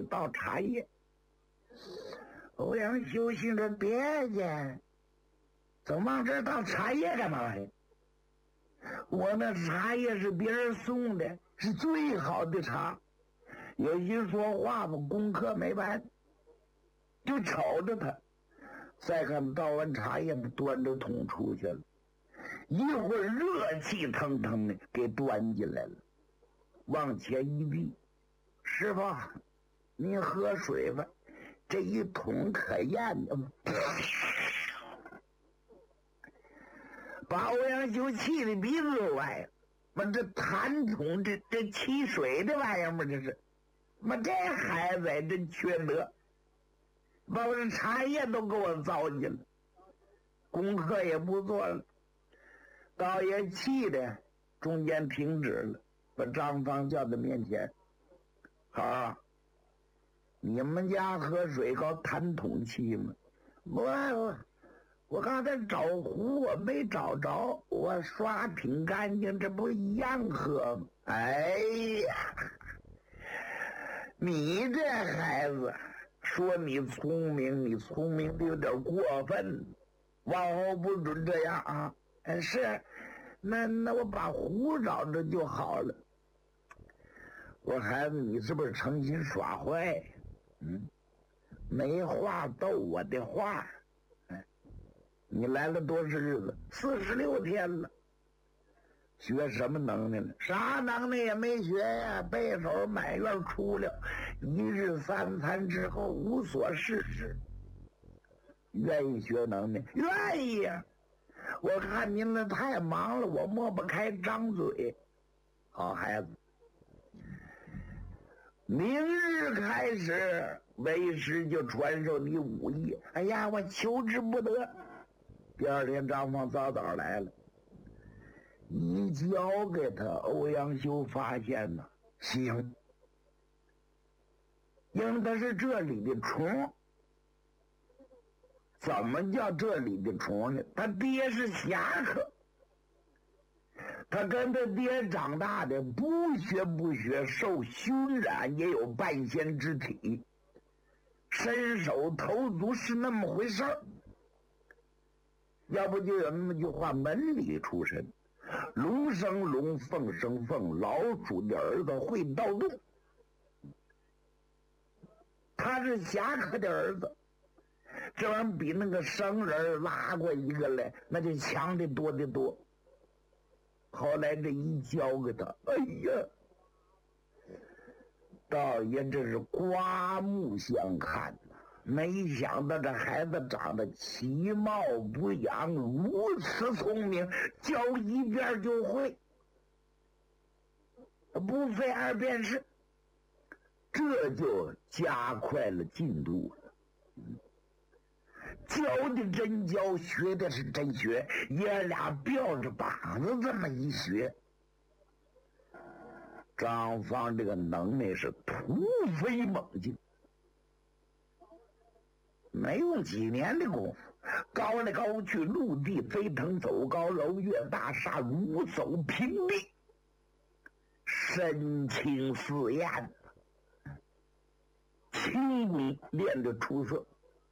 倒茶叶。欧阳修心说：“别介，怎么往这倒茶叶干嘛呀？我那茶叶是别人送的，是最好的茶。”有心说话吧，功课没完，就瞅着他。再看倒完茶叶，端着桶出去了。一会儿热气腾腾的给端进来了，往前一递：“师傅，您喝水吧，这一桶可咽的。”把欧阳修气的鼻子都歪了。妈，这痰桶，这沏水的玩意儿吗？这是，妈，这孩子还真缺德，把我这茶叶都给我糟践了，功课也不做了。倒也气的中间停止了，把张芳叫到面前：“好，你们家喝水搞痰桶气吗？我刚才找壶我没找着，我刷挺干净，这不一样喝吗？”哎呀，你这孩子，说你聪明，你聪明的有点过分，往后不准这样啊！是，那我把壶找着就好了。我孩子，你是不是诚心耍坏？没话逗我的话。你来了多少日子？46天了。学什么能耐呢？啥能耐也没学呀，背手满院出了，一日三餐之后无所事事。愿意学能耐？愿意呀。我看您那太忙了，我抹不开张嘴。好孩子，明日开始为师就传授你武艺。哎呀，我求之不得。第二天张放早早来了，一交给他，欧阳修发现呢，行，因为他是这里的虫。怎么叫这里的虫呢？他爹是侠客，他跟他爹长大的，不学不学，受熏染也有半仙之体，身手头足是那么回事儿。要不就有那么句话：门里出身，龙生龙，凤生凤，老鼠的儿子会盗洞。他是侠客的儿子，这玩意儿比那个生人拉过一个来，那就强的多得多。后来这一教给他，哎呀，道爷这是刮目相看呐！没想到这孩子长得其貌不扬，如此聪明，教一遍就会，不费二便士，这就加快了进度了。教的真教，学的是真学，爷俩吊着膀子这么一学，张芳这个能耐是突飞猛进。没用几年的功夫，高来高去，陆地飞腾，走高楼，越大厦，如走平地，神情似焰，轻功练得出色。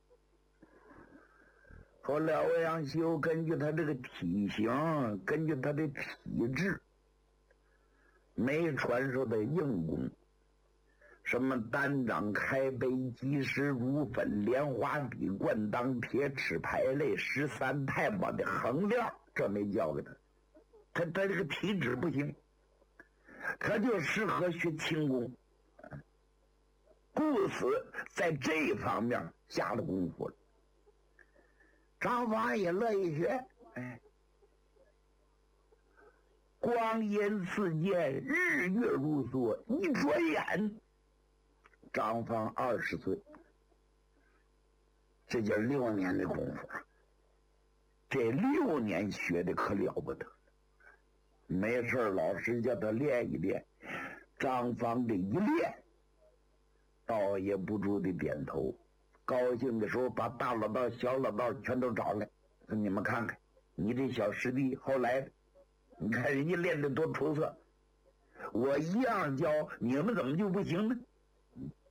后来欧阳修根据他这个体型，根据他的体质，没传授的硬功，什么单掌开杯，击石如粉，莲花笔灌裆，铁齿排肋，13太保的横料，这没教给他。他这个体质不行，他就适合学轻功，故此在这方面下了功夫了。张芳也乐意学，光阴似箭，日月如梭，一转眼张芳20岁，这就6年的功夫，这6年学的可了不得。没事老师叫他练一练，张芳这一练，道也不住的点头。高兴的时候把大老道小老道全都找来，说你们看看你这小师弟后来你看人家练得多出色，我一样教，你们怎么就不行呢？